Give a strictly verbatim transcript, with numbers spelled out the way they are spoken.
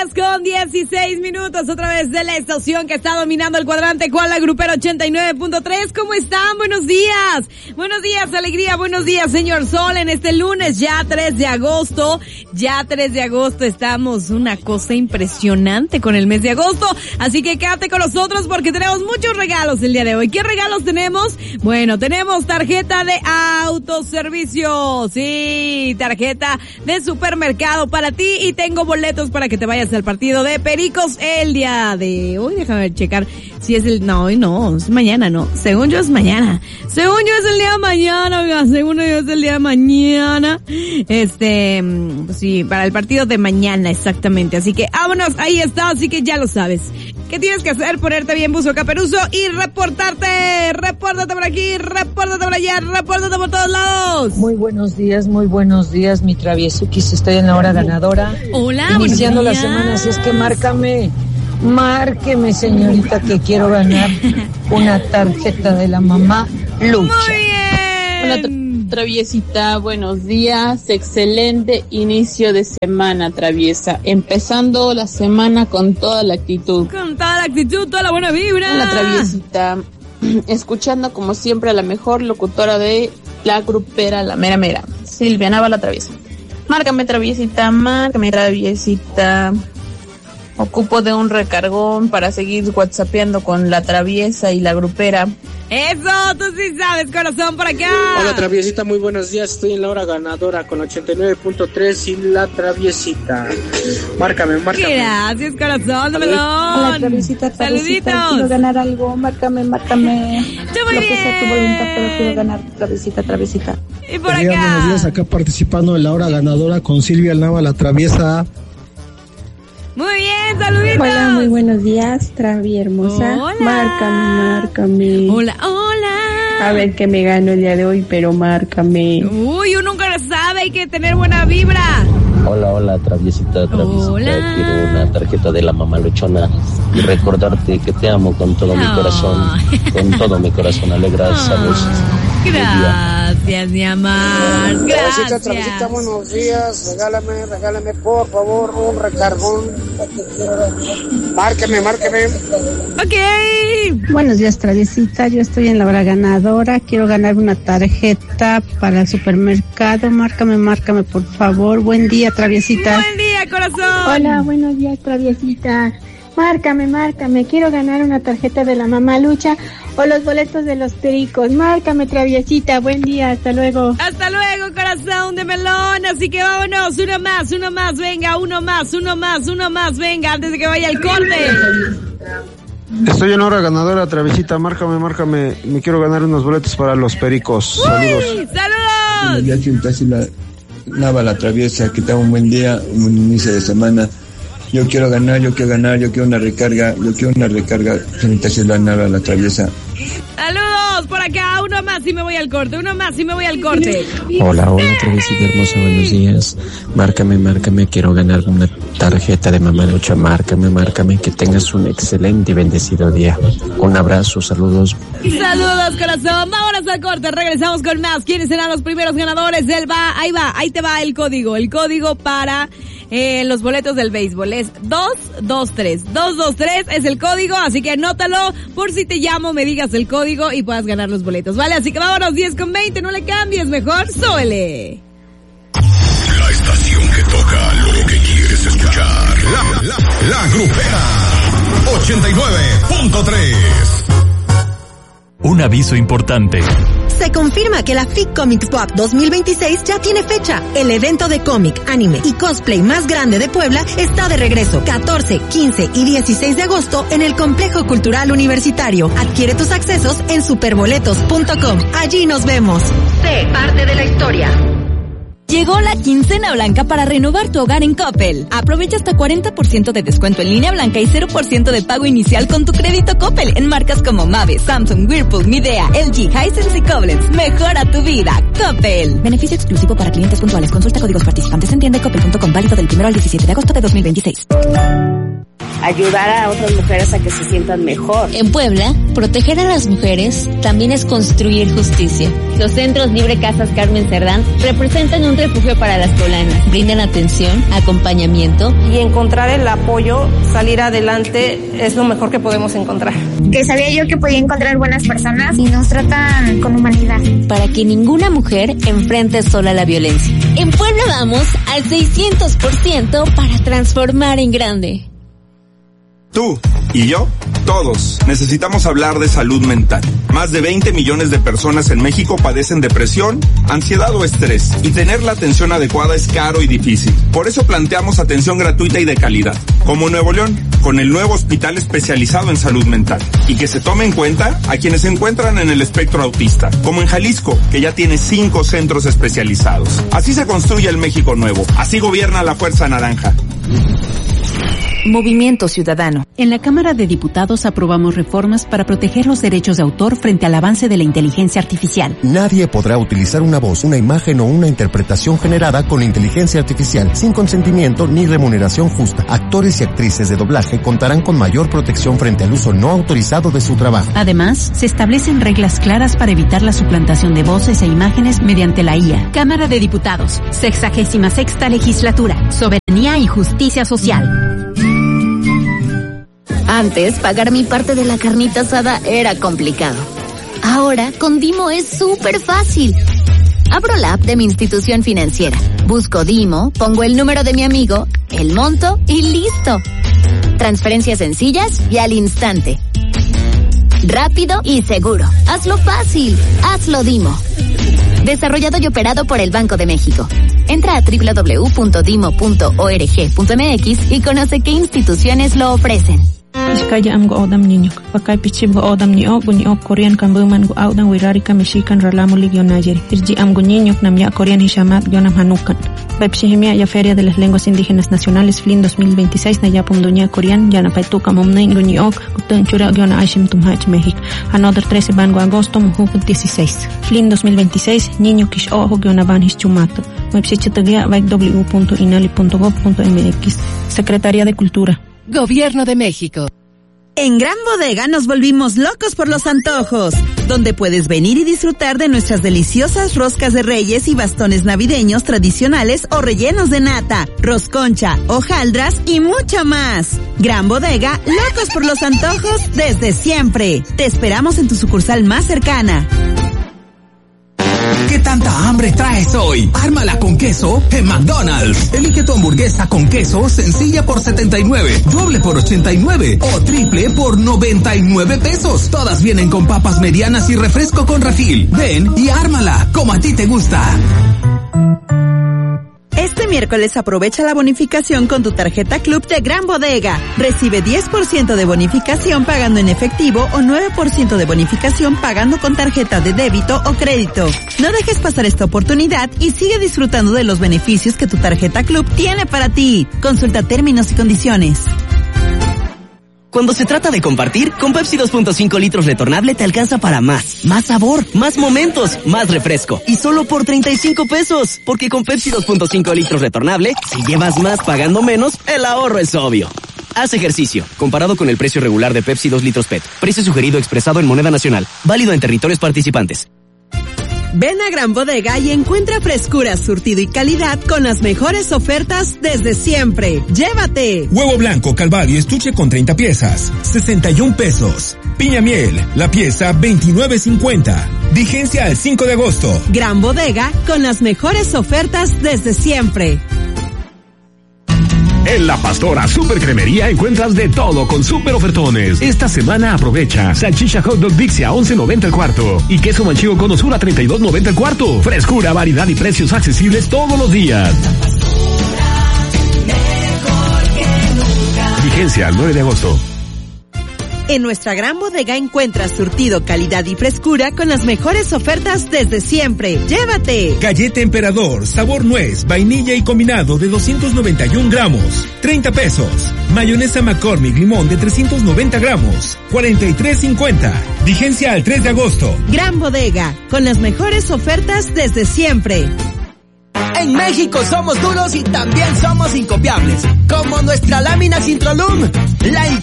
diez con dieciséis minutos, otra vez de la estación que está dominando el cuadrante, ¿cuál? La Grupera ochenta y nueve punto tres. ¿Cómo están? Buenos días. Buenos días, alegría. Buenos días, señor Sol, en este lunes ya tres de agosto. Ya tres de agosto estamos una cosa impresionante con el mes de agosto. Así que quédate con nosotros porque tenemos muchos regalos el día de hoy. ¿Qué regalos tenemos? Bueno, tenemos tarjeta de autoservicio. Sí, tarjeta de supermercado para ti y tengo boletos para que te vayas al partido de Pericos el día de hoy. Déjame checar si es el... No, hoy no, es mañana, no. Según yo es mañana. Según yo es el día de mañana, oiga. Según yo es el día de mañana. Este, pues sí, para el partido de mañana, exactamente. Así que vámonos, ahí está, así que ya lo sabes. ¿Qué tienes que hacer? Ponerte bien buzo caperuzo y reportarte. Repórtate por aquí, repórtate por allá, repórtate por todos lados. Muy buenos días, muy buenos días, mi Traviesukis. Estoy en la hora ganadora. Hola, iniciando la semana, así es que márcame, márqueme, señorita, que quiero ganar una tarjeta de la mamá Lucha. Muy bien. Hola, tra- Traviesita, buenos días. Excelente inicio de semana, Traviesa. Empezando la semana con toda la actitud. Con toda la actitud, toda la buena vibra. Hola, Traviesita. Escuchando como siempre a la mejor locutora de la Grupera, la mera mera, Silvia Nava, la Traviesa. Márcame, Traviesita, márcame, Traviesita. Ocupo de un recargón para seguir whatsappeando con la Traviesa y la Grupera. Eso, tú sí sabes, corazón, por acá. Hola, Traviesita, muy buenos días. Estoy en la hora ganadora con ochenta y nueve punto tres y la Traviesita. Márcame, márcame. Gracias, corazón, de melón. Hola, Traviesita, Traviesita. Saluditos. Quiero ganar algo, márcame, márcame. Está muy Lo bien. que sea tu voluntad, pero quiero ganar, Traviesita, Traviesita. Y por Buenos acá. días, acá participando en la hora ganadora con Silvia Nava, la Traviesa. Muy bien, saluditos. Hola, muy buenos días, Travi hermosa. Hola. Márcame, márcame. Hola, hola. A ver qué me gano el día de hoy, pero márcame. Uy, uno nunca lo sabe, hay que tener buena vibra. Hola, hola, Traviesita, Traviesita. Hola. Quiero una tarjeta de la mamá luchona y recordarte que te amo con todo mi Oh. corazón, con todo mi corazón. Alegra salud. Gracias, mi amor. Traviesita, Gracias. Traviesita, buenos días. Regálame, regálame, por favor, un recargón. Márqueme, márqueme. Ok. Buenos días, Traviesita. Yo estoy en la hora ganadora. Quiero ganar una tarjeta para el supermercado. Márcame, márcame, por favor. Buen día, Traviesita. Buen día, corazón. Hola, buenos días, Traviesita. Márcame, márcame. Quiero ganar una tarjeta de la mamá Lucha o los boletos de los Pericos. Márcame, Traviesita. Buen día, hasta luego. Hasta luego, corazón de melón. Así que vámonos, uno más, uno más, venga, uno más, uno más, uno más, venga, antes de que vaya el corte. Estoy en hora ganadora, Traviesita, márcame, márcame. Me quiero ganar unos boletos para los Pericos. Saludos. ¡Uy! ¡Saludos! Ya que la Nava, la Traviesa, que tenga un buen día, un inicio de semana. Yo quiero ganar, yo quiero ganar, yo quiero una recarga, yo quiero una recarga. Felicitaciones, la Nava, la Traviesa. Saludos por acá, uno más y me voy al corte, uno más y me voy al corte. Hola, hola, Traviesita hermosa, buenos días. Márcame, márcame, quiero ganar una tarjeta de mamá lucha. Márcame, márcame, que tengas un excelente y bendecido día. Un abrazo, saludos. Saludos, corazón. Vámonos al corte, regresamos con más. ¿Quiénes serán los primeros ganadores? Él va, ahí va, ahí te va el código. El código para eh, los boletos del béisbol es dos dos tres. dos dos tres es el código, así que anótalo por si te llamo, me digas el código y puedas ganar los boletos, ¿vale? Así que vámonos, diez con veinte, no le cambies, mejor súbele. La estación que toca lo que quieres escuchar. La, la, la Grupera ochenta y nueve punto tres. Un aviso importante. Se confirma que la Freak Comics Pop dos mil veintiséis ya tiene fecha. El evento de cómic, anime y cosplay más grande de Puebla está de regreso. catorce, quince y dieciséis de agosto en el Complejo Cultural Universitario. Adquiere tus accesos en superboletos punto com. Allí nos vemos. Sé parte de la historia. Llegó la quincena blanca para renovar tu hogar en Coppel. Aprovecha hasta cuarenta por ciento de descuento en línea blanca y cero por ciento de pago inicial con tu crédito Coppel en marcas como Mave, Samsung, Whirlpool, Midea, L G, Hisense y Koblenz. Mejora tu vida. Coppel. Beneficio exclusivo para clientes puntuales. Consulta códigos participantes en tienda y coppel punto com. Válido del primero al diecisiete de agosto de dos mil veintiséis. ayudar a otras mujeres a que se sientan mejor. En Puebla, proteger a las mujeres también es construir justicia. Los centros Libre Casas Carmen Cerdán representan un refugio para las poblanas. Brindan atención, acompañamiento y encontrar el apoyo, salir adelante es lo mejor que podemos encontrar. Que sabía yo que podía encontrar buenas personas y nos tratan con humanidad. Para que ninguna mujer enfrente sola la violencia. En Puebla vamos al seiscientos por ciento para transformar en grande. Tú y yo, todos, necesitamos hablar de salud mental. Más de veinte millones de personas en México padecen depresión, ansiedad o estrés, y tener la atención adecuada es caro y difícil. Por eso planteamos atención gratuita y de calidad, como Nuevo León, con el nuevo hospital especializado en salud mental, y que se tome en cuenta a quienes se encuentran en el espectro autista, como en Jalisco, que ya tiene cinco centros especializados. Así se construye el México nuevo, así gobierna la Fuerza Naranja. Movimiento Ciudadano. En la Cámara de Diputados aprobamos reformas para proteger los derechos de autor frente al avance de la inteligencia artificial. Nadie podrá utilizar una voz, una imagen o una interpretación generada con inteligencia artificial sin consentimiento ni remuneración justa. Actores y actrices de doblaje contarán con mayor protección frente al uso no autorizado de su trabajo. Además, se establecen reglas claras para evitar la suplantación de voces e imágenes mediante la I A. Cámara de Diputados, sexagésima sexta legislatura, soberanía y justicia social. Antes, pagar mi parte de la carnita asada era complicado. Ahora, con Dimo es súper fácil. Abro la app de mi institución financiera, busco Dimo, pongo el número de mi amigo, el monto y listo. Transferencias sencillas y al instante. Rápido y seguro. Hazlo fácil. Hazlo Dimo. Desarrollado y operado por el Banco de México. Entra a doble u doble u doble u punto dimo punto org punto m x y conoce qué instituciones lo ofrecen. Iskaya am go odam niño, pakay pichib go odam niyo, gunyo Korean kambuman go audan wirarika mexican ralamo ligionayeri. Irji am go niño nam ya Korean hishamat gionam hanukan. Baipshihimia ya Feria de las Lenguas Indígenas Nacionales Flin dos mil veintiséis na yapum dunya Korean yana paituka momnain gunyo utun chura giona aishim tumhach México. Another trece bango agosto muhuk dieciséis. Flin dos mil veintiséis niño kish ojo giona van hischumato. Website w w w punto inali punto gov punto m x. Secretaría de Cultura. Gobierno de México. En Gran Bodega nos volvimos locos por los antojos, donde puedes venir y disfrutar de nuestras deliciosas roscas de reyes y bastones navideños tradicionales o rellenos de nata, rosconcha, hojaldras y mucho más. Gran Bodega, locos por los antojos desde siempre. Te esperamos en tu sucursal más cercana. ¿Qué tanta hambre traes hoy? Ármala con queso en McDonald's. Elige tu hamburguesa con queso sencilla por setenta y nueve, doble por ochenta y nueve o triple por noventa y nueve pesos. Todas vienen con papas medianas y refresco con refil. Ven y ármala como a ti te gusta. Este miércoles aprovecha la bonificación con tu tarjeta Club de Gran Bodega. Recibe diez por ciento de bonificación pagando en efectivo o nueve por ciento de bonificación pagando con tarjeta de débito o crédito. No dejes pasar esta oportunidad y sigue disfrutando de los beneficios que tu tarjeta Club tiene para ti. Consulta términos y condiciones. Cuando se trata de compartir, con Pepsi dos punto cinco litros retornable te alcanza para más. Más sabor, más momentos, más refresco. Y solo por treinta y cinco pesos. Porque con Pepsi dos punto cinco litros retornable, si llevas más pagando menos, el ahorro es obvio. Haz ejercicio. Comparado con el precio regular de Pepsi dos litros P E T. Precio sugerido expresado en moneda nacional. Válido en territorios participantes. Ven a Gran Bodega y encuentra frescura, surtido y calidad con las mejores ofertas desde siempre. ¡Llévate! Huevo blanco Calvario estuche con treinta piezas, sesenta y un pesos. Piña miel, la pieza veintinueve cincuenta. Vigencia al cinco de agosto. Gran Bodega con las mejores ofertas desde siempre. En La Pastora Super Cremería encuentras de todo con super ofertones. Esta semana aprovecha salchicha hot dog Dixie a once noventa el cuarto y queso manchego con osura a treinta y dos noventa el cuarto. Frescura, variedad y precios accesibles todos los días. Vigencia al nueve de agosto. En nuestra Gran Bodega encuentras surtido, calidad y frescura con las mejores ofertas desde siempre. ¡Llévate! Galleta Emperador, sabor nuez, vainilla y combinado de doscientos noventa y un gramos, treinta pesos. Mayonesa McCormick limón de trescientos noventa gramos, cuarenta y tres cincuenta. Vigencia al tres de agosto. Gran Bodega, con las mejores ofertas desde siempre. En México somos duros y también somos incopiables. Como nuestra lámina Sintrolum, la